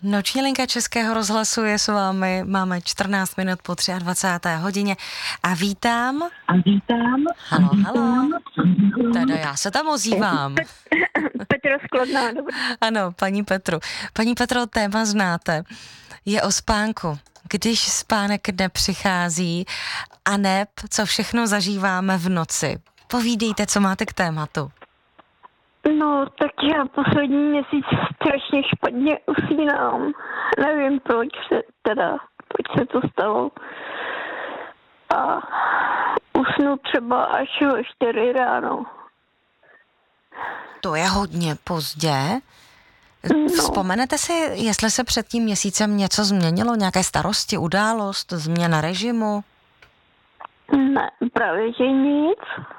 Noční linka Českého rozhlasu je s vámi. Máme 14 minut po 23. hodině a vítám. Halo. Teda já se tam ozývám. Petra Skladná, dobrý. Ano, paní Petru. Paní Petro, téma znáte. Je o spánku. Když spánek nepřichází a neb, co všechno zažíváme v noci. Povídejte, co máte k tématu. No, tak já poslední měsíc strašně špatně usínám. Nevím, proč se to stalo. A usnu třeba až o 4 ráno. To je hodně pozdě. No. Vzpomenete si, jestli se před tím měsícem něco změnilo? Nějaké starosti, událost, změna režimu? Ne, právě že nic.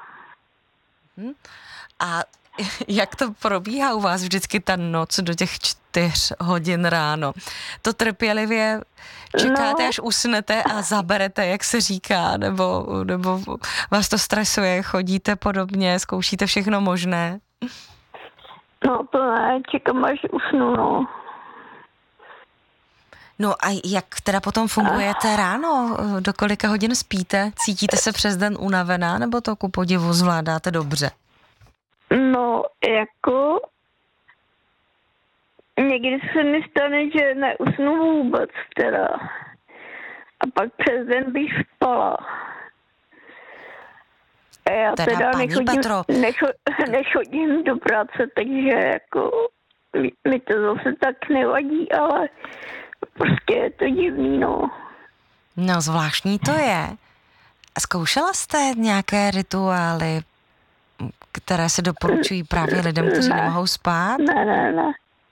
A jak to probíhá u vás vždycky ta noc do těch 4 hodin ráno? To trpělivě čekáte, až usnete a zaberete, jak se říká, nebo vás to stresuje, chodíte podobně, zkoušíte všechno možné? No to ne, čekám, až usnu, no. No a jak teda potom fungujete ráno? Do kolika hodin spíte? Cítíte se přes den unavená, nebo to ku podivu zvládáte dobře? No, jako někdy se mi stane, že neusnu vůbec teda. A pak přes den bych spala. A já teda nechodím do práce, takže jako mi to zase tak nevadí, ale prostě je to divný, no. No, zvláštní to je. Zkoušela jste nějaké rituály, které se doporučují právě lidem, kteří nemohou spát? Ne.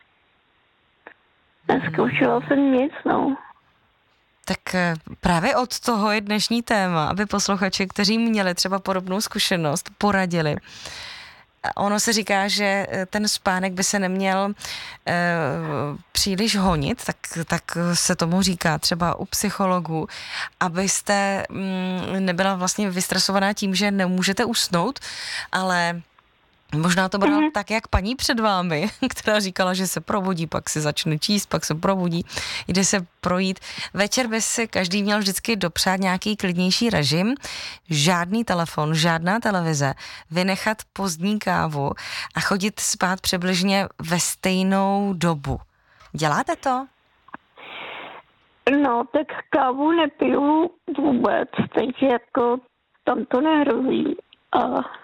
Nezkoušela jsem nic, no. Tak právě od toho je dnešní téma, aby posluchači, kteří měli třeba podobnou zkušenost, poradili. Ono se říká, že ten spánek by se neměl příliš honit, tak se tomu říká třeba u psychologů, abyste nebyla vlastně vystresovaná tím, že nemůžete usnout, ale možná to bral tak, jak paní před vámi, která říkala, že se probudí, pak si začne číst, pak se probudí, jde se projít. Večer by si každý měl vždycky dopřát nějaký klidnější režim, žádný telefon, žádná televize, vynechat pozdní kávu a chodit spát přibližně ve stejnou dobu. Děláte to? No, tak kávu nepiju vůbec, takže jako tam to nehrozí. A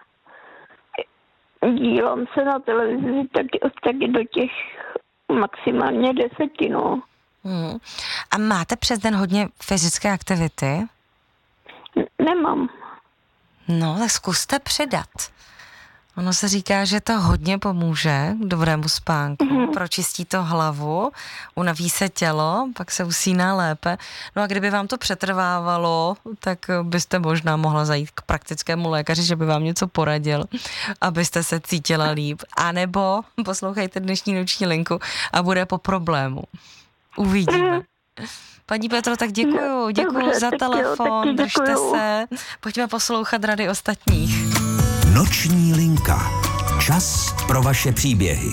dívám se na televizi taky do těch maximálně 10, no. A máte přes den hodně fyzické aktivity? Nemám. No, tak zkuste přidat. Ono se říká, že to hodně pomůže dobrému spánku, pročistí to hlavu, unaví se tělo, pak se usíná lépe. No a kdyby vám to přetrvávalo, tak byste možná mohla zajít k praktickému lékaři, že by vám něco poradil, abyste se cítila líp. A nebo poslouchejte dnešní noční linku a bude po problému. Uvidíme. Paní Petro, tak děkuju za telefon, držte se. Pojďme poslouchat rady ostatních. Noční linka. Čas pro vaše příběhy.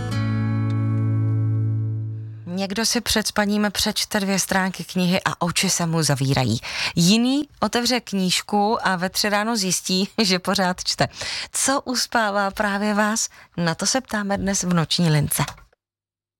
Někdo si před spaním přečte 2 stránky knihy a oči se mu zavírají. Jiný otevře knížku a ve 3 ráno zjistí, že pořád čte. Co uspává právě vás? Na to se ptáme dnes v Noční lince.